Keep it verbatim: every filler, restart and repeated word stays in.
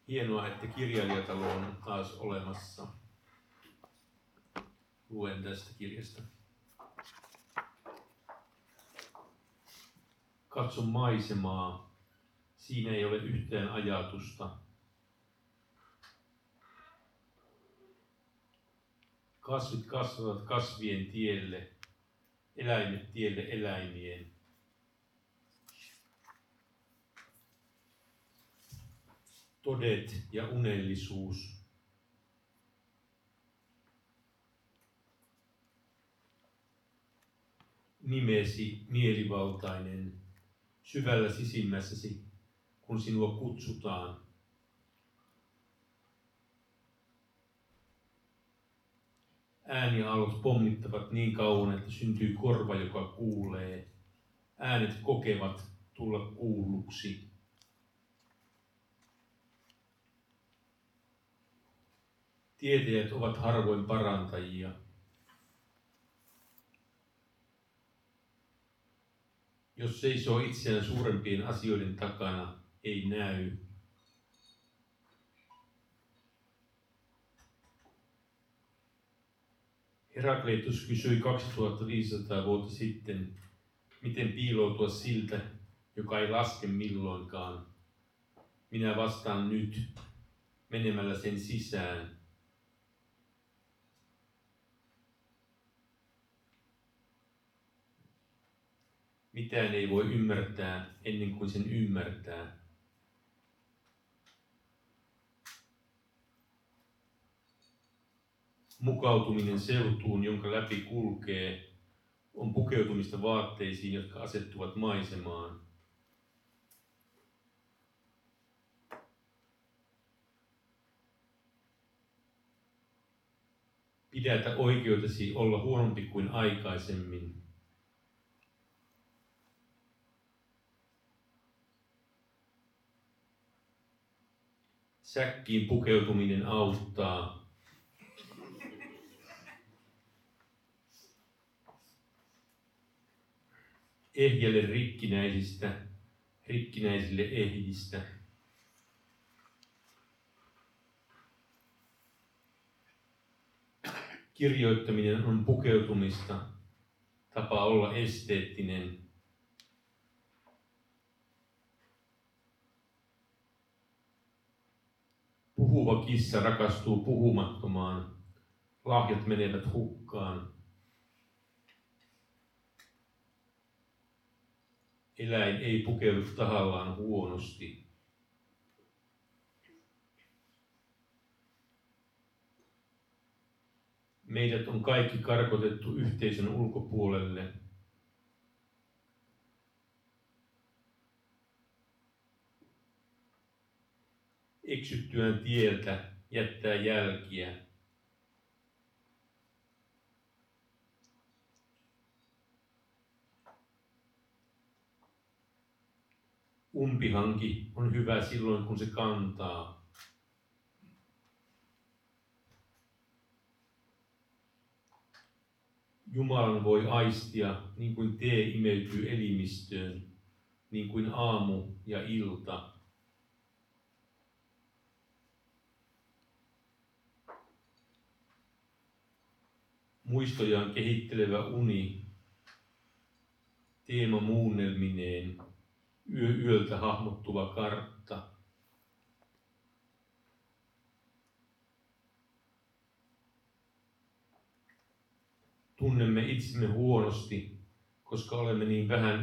Hienoa, että kirjailijatalo on taas olemassa. Luen tästä kirjasta. Katso maisemaa. Siinä ei ole yhtään ajatusta. Kasvit kasvavat kasvien tielle, eläimet tielle eläimien. Todet ja unellisuus. Nimesi mielivaltainen, syvällä sisimmässäsi, kun sinua kutsutaan. Ääniaallot pommittavat niin kauan, että syntyy korva, joka kuulee. Äänet kokevat tulla kuulluksi. Tietäjät ovat harvoin parantajia. Jos seisoo itseään suurempien asioiden takana, ei näy. Herakleitos kysyi kaksituhattaviisisataa vuotta sitten, miten piiloutua siltä, joka ei laske milloinkaan. Minä vastaan nyt, menemällä sen sisään. Mitään ei voi ymmärtää ennen kuin sen ymmärtää. Mukautuminen seutuun, jonka läpi kulkee, on pukeutumista vaatteisiin, jotka asettuvat maisemaan. Pidätä oikeutesi olla huonompi kuin aikaisemmin. Säkkiin pukeutuminen auttaa. Ehjälle rikkinäisistä, rikkinäisille ehjistä. Kirjoittaminen on pukeutumista, tapa olla esteettinen. Puhuva kissa rakastuu puhumattomaan, lahjat menevät hukkaan. Eläin ei pukeudu tahallaan huonosti. Meidät on kaikki karkotettu yhteisön ulkopuolelle. Eksyttyään tieltä jättää jälkiä. Umpihanki on hyvä silloin, kun se kantaa. Jumalan voi aistia, niin kuin tee imeytyy elimistöön, niin kuin aamu ja ilta. Muistojaan kehittelevä uni, teema muunnelmineen, yö yöltä hahmottuva kartta. Tunnemme itsemme huonosti, koska olemme niin vähän